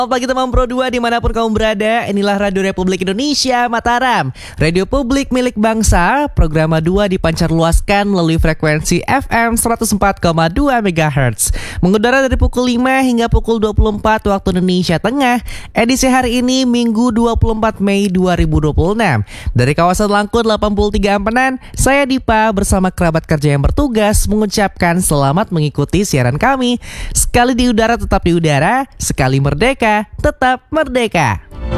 Selamat pagi teman Pro 2 dimanapun kamu berada. Inilah Radio Republik Indonesia Mataram, radio publik milik bangsa. Program 2 dipancarluaskan melalui frekuensi FM 104,2 MHz, mengudara dari pukul 5 hingga pukul 24 waktu Indonesia Tengah. Edisi hari ini Minggu 24 Mei 2026. Dari kawasan Langkun 83 Ampenan, saya Dipa bersama kerabat kerja yang bertugas mengucapkan selamat mengikuti siaran kami. Sekali di udara tetap di udara, sekali merdeka tetap merdeka.